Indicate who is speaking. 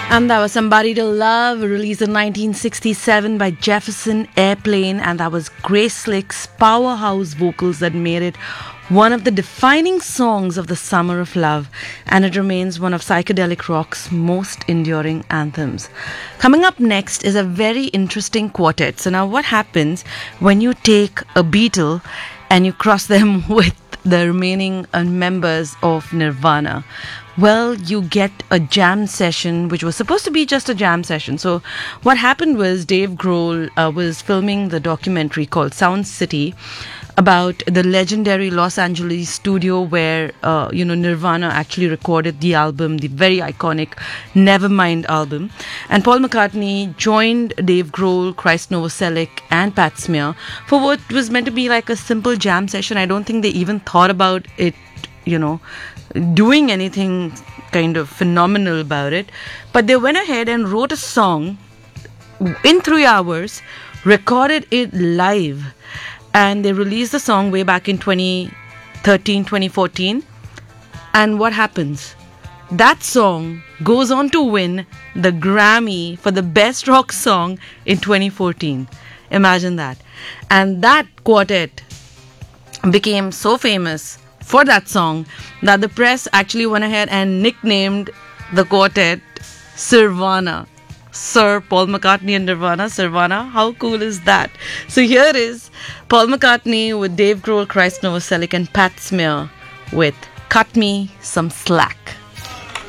Speaker 1: And that was Somebody to Love, released in 1967 by Jefferson Airplane. And that was Grace Slick's powerhouse vocals that made it one of the defining songs of the Summer of Love. And it remains one of psychedelic rock's most enduring anthems. Coming up next is a very interesting quartet. So now what happens when you take a Beatle and you cross them with the remaining members of Nirvana? Well, you get a jam session, which was supposed to be just a jam session. So what happened was Dave Grohl was filming the documentary called Sound City about the legendary Los Angeles studio where, Nirvana actually recorded the album, the very iconic Nevermind album. And Paul McCartney joined Dave Grohl, Christ Novoselic and Pat Smear for what was meant to be like a simple jam session. I don't think they even thought about it, doing anything kind of phenomenal about it. But they went ahead and wrote a song in 3 hours, recorded it live, and they released the song way back in 2013, 2014. And what happens? That song goes on to win the Grammy for the best rock song in 2014. Imagine that. And that quartet became so famous for that song that the press actually went ahead and nicknamed the quartet Sirvana. Sir Paul McCartney and Nirvana, Sirvana. How cool is that? So here is Paul McCartney with Dave Grohl, Christ Novoselic and Pat Smear with Cut Me Some Slack.